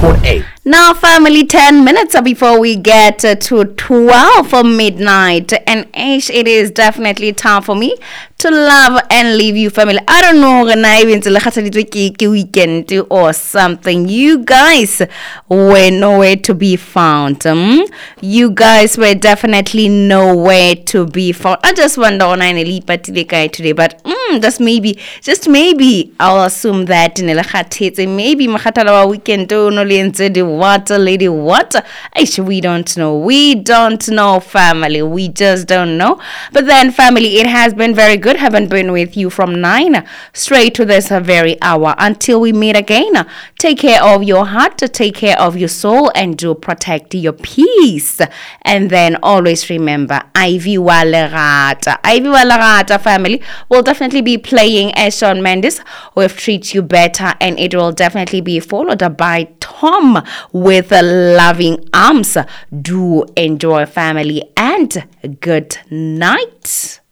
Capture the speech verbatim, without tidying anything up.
point eight. Now, family, ten minutes before we get uh, to twelve for midnight. And Ish, it is definitely time for me to love and leave you, family. I don't know when I even weekend or something. You guys were nowhere to be found. Um, you guys were definitely nowhere to be found. I just wonder on I today, but mm, just maybe, just maybe, I'll assume that in maybe Makatalawa weekend do no the water lady water. We don't know. We don't know, family. We just don't know. But then, family, it has been very good. Haven't been with you from nine straight to this very hour until we meet again. Take care of your heart, take care of your soul, and do protect your peace. And then always remember, Ivy Walerata. Ivy Walerata, family, will definitely be playing as Shawn Mendes with Treat You Better, and it will definitely be followed by Tom with Loving Arms. Do enjoy, family, and good night.